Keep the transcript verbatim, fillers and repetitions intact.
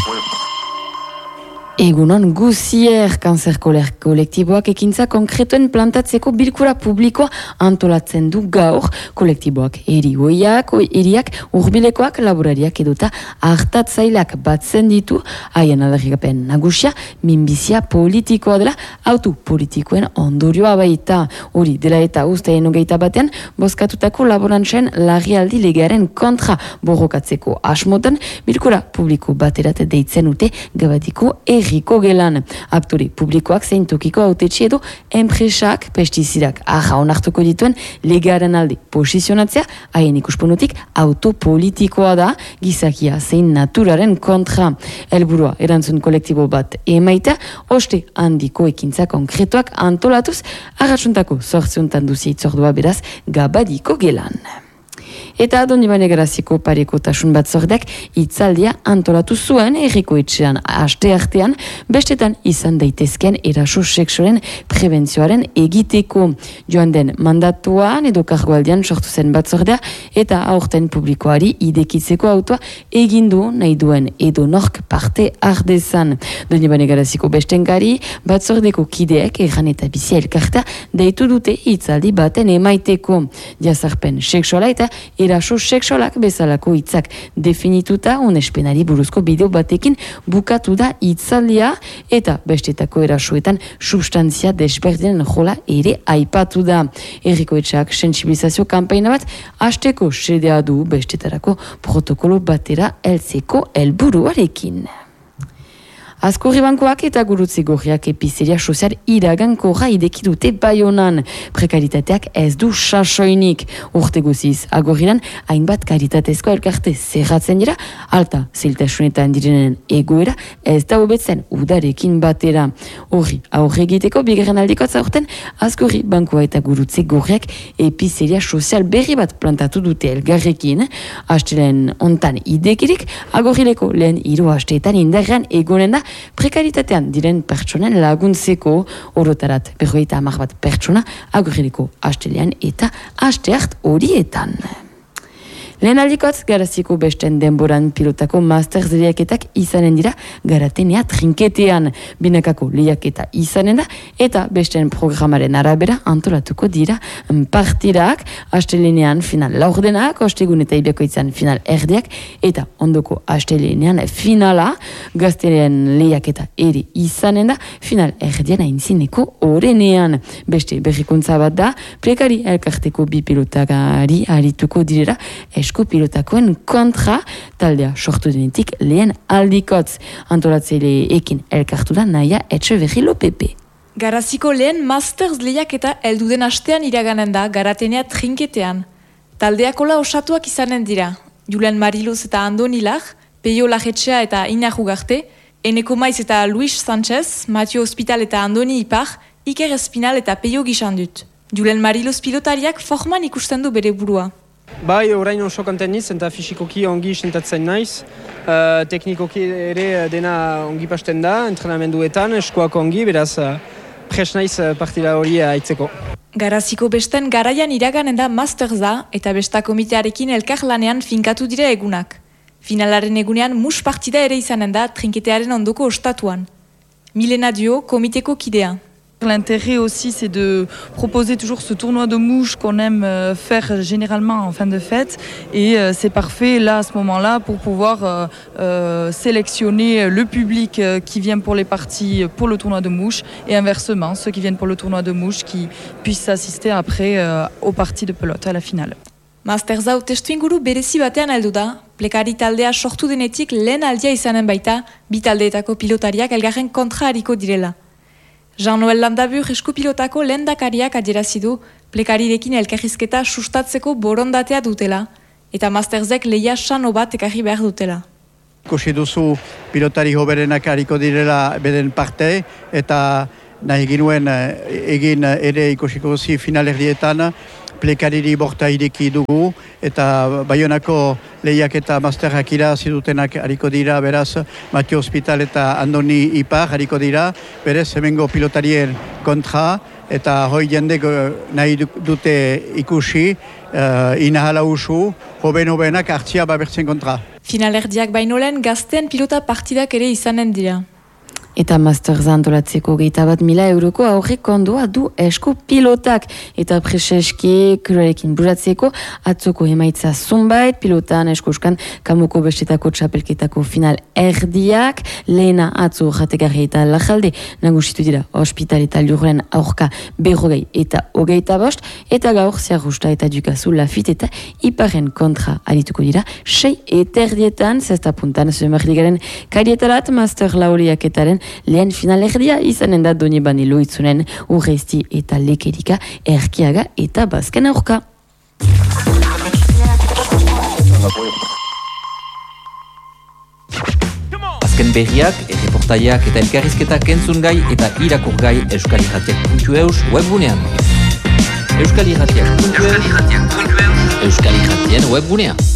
Egunon guzier kanzer kolektiboak ekintza konkretuen plantatzeko bilkura publikoa antolatzen du gaur. Kolektiboak erigoiak, eriak, urbilekoak, laborariak eduta hartatzaileak batzen ditu. Haien aldarrikapen nagusia, minbizia politikoa dela, autu politikoen ondorioa baita. Hori dela eta usteien hogeita batean, bozkatutako laborantzen larrialdi legearen kontra borrokatzeko asmotan, bilkura publiko baterat deitzen ute gabatiko eri. Riko gelan, aktore publikoak zein tokiko autetxe edo enpresak pestizidak aja onartuko dituen legaren alde posizionatzea, haien ikusponutik autopolitikoa da, gizakia zein naturaren kontra. Helburua erantzun kolektibo bat emaita, oste handiko ekintza konkretuak antolatuz, arratsuntako sortziuntan duzi itzordua beraz gabadiko gelan. Eta Donibane Garaziko parekotasun batzordeak itzaldia antolatu zuen erriko etxean aste artean, bestetan izan daitezken eraso sexualen prebentzioaren egiteko. Joan den mandatuan edo kargoaldian sortu zen batzordea eta aurten publikoari idekitzeko autoa egindu nahi duen edo nork parte ardezan. Donibane Garaziko bestenkari batzordeko kideek erran eta bizia elkarta deitu dute itzaldi baten emaiteko. Jazarpen sexuala eta eraso sexualak bezalako hitzak definituta unespenari buruzko bideo batekin bukatu da itzaldia eta bestetako erasoetan substantzia desberdinen jola ere aipatu da. Herriko etxeak sentsibilizazio kanpaina bat hasteko xedea du bestetarako protokolo batera heltzeko helburuarekin. Azkorri bankoak eta gurutze gorriak epizeria sozial iragankorra ideki dute Baionan. Prekaritateak ez du sasoinik. Urte guziz, agorriran hainbat karitatezko elkarte zerratzen dira, alta zeltasunetan direnen egoera ez da hobetzen udarekin batera. Horri, aurre egiteko bigarren aldiko atzorten, azkorri bankoa eta gurutze gorriak epizeria sozial berri bat plantatu dute elgarrekin. Hastelen ontan idekirik, agorrileko lehen hiru hasteetan indarrean egonen da prekaritatean diren pertsonen laguntzeko, orotarat berroita hamar bat pertsona agorrileko hastelean eta hasteart horietan. Lehen aldikotz, Garaziko besten denboran pilotako master lehiaketak izanen dira Garatenea trinketean. Binakako lehiaketa izanen da eta besten programaren arabera antolatuko dira partidak, hastelenean final laurdenak, ostegun eta ibiakoitzan final erdiak eta ondoko hastelenean finala, gaztelean lehiaketa ere izanen da, final erdian aintzineko orenean. Beste berrikuntza bat da, prekari elkarteko bi pilotakari arituko direra esko pilotakoen kontra taldea sortu denetik lehen aldikotz. Antolatzeile ekin elkartu da Naia Etxeberri Lopepe. Garaziko lehen Masters lehiaketa heldu den astean iraganen da Garatenea trinketean. Taldeakola osatuak izanen dira. Julen Mariloz eta Andoni Lar, Peio Lajetxea eta Inar Ugarte, Eneko Maiz eta Luis Sánchez, Matio Hospital eta Andoni Ipar, Iker Espinal eta Peio Gixandut. Julen Mariloz pilotariak forman ikusten du bere burua. Bai, orain oso konten niz, eta fisikoki ongi sentatzen naiz. Uh, teknikoki ere dena ongi pasten da, entrenamenduetan, eskoak ongi, beraz uh, pres naiz partida hori haitzeko. Garaziko besten garaian iraganen da Masters da, eta besta komitearekin elkar lanean finkatu dira egunak. Finalaren egunean mus partida ere izanen da trinketearen ondoko ostatuan. Milena Dio, komiteko kidea. L'intérêt aussi, c'est de proposer toujours ce tournoi de mouches qu'on aime faire généralement en fin de fête. Et c'est parfait là, à ce moment-là, pour pouvoir euh, euh, sélectionner le public qui vient pour les parties pour le tournoi de mouches et inversement, ceux qui viennent pour le tournoi de mouches qui puissent assister après euh, aux parties de pelote à la finale. Masters hau testu inguru berezi batean heldu da, plekari taldea sortu denetik lehen aldia izanen baita, bi taldeetako pilotariak elgarren kontra hariko direla. Jean-Noël Landabur eskupilotako lehendakariak adierazidu plekarirekin elkarrizketa sustatzeko borondatea dutela, eta Mastersek lehia sano bat ekarri behar dutela. Ikusi duzu pilotari hoberenak hariko direla beden parte, eta nahi ginuen egin ere ikusiko zi finalerdietan, plekariri borta ireki dugu, eta Baionako lehiak eta masterrak irazi dutenak hariko dira, beraz, Matio Hospital eta Andoni Ipar hariko dira, berez, hemengo pilotarien kontra, eta hoi jendek nahi dute ikusi, uh, inahala usu, hoben-hobenak hartzia babertzen kontra. Finalerdiak baino lehen gazten pilota partidak ere izanen dira. Eta Masters antolatzeko geita bat mila euroko aurrekondoa du esku pilotak. Eta preseski kurarekin buratzeko atzoko emaitza zunbait, pilotan eskuskan kamuko bestetako txapelketako final erdiak, lehena atzo jategarri eta lajalde nagusitu dira hospital eta lurren aurka berrogei eta hogeita bost, eta gaur Ziarrusta eta Dukazu Lafit eta Iparen kontra arituko dira, sei eta erdietan, zesta puntan zuemardigaren karietarat Master Laureaketaren lehen finalerdia izanen da Doni Bani Loitzunen Urresti eta Lekerika, Erkiaga eta Bazken aurka. Azken berriak, erreportaiak eta elkarrizketak entzun gai eta irakur gai euskal irratiak puntu eus webgunean. euskal irratiak puntu eus euskal irratien webgunean.